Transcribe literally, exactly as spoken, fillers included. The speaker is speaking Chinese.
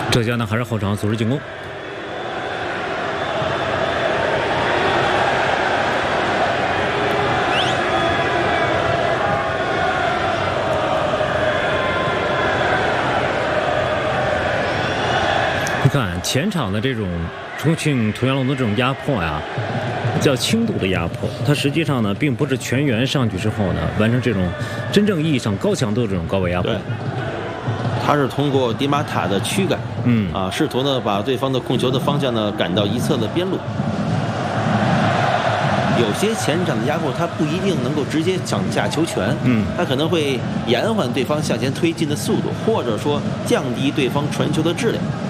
浙江呢还是后场组织进攻。你看前场的这种重庆土洋龙的这种压迫呀，叫轻度的压迫，它实际上呢并不是全员上去之后呢完成这种真正意义上高强度的这种高位压迫。 他是通过迪马塔的驱赶， 嗯啊，试图呢把对方的控球的方向呢赶到一侧的边路。有些前场的压迫，他不一定能够直接抢下球权， 嗯， 他可能会延缓对方向前推进的速度，或者说降低对方传球的质量。